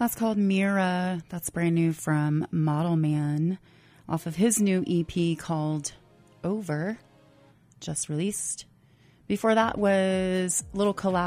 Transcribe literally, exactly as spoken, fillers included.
That's called Mira. That's brand new from Model Man off of his new E P called Over, just released. Before that was Little Collab